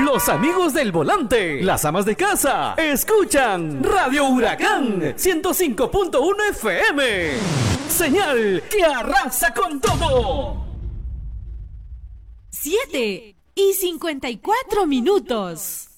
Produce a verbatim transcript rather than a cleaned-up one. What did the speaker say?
Los amigos del volante, las amas de casa, escuchan Radio Huracán ciento cinco punto uno F M. Señal que arrasa con todo. Siete y cincuenta y cuatro minutos.